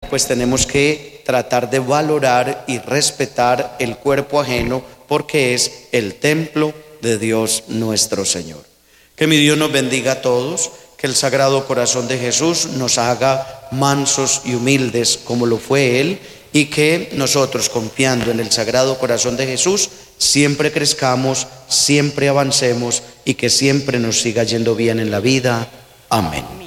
pues tenemos que tratar de valorar y respetar el cuerpo ajeno, porque es el templo de Dios nuestro Señor. Que mi Dios nos bendiga a todos, que el Sagrado Corazón de Jesús nos haga mansos y humildes como lo fue Él, y que nosotros, confiando en el Sagrado Corazón de Jesús, siempre crezcamos, siempre avancemos y que siempre nos siga yendo bien en la vida. Amén.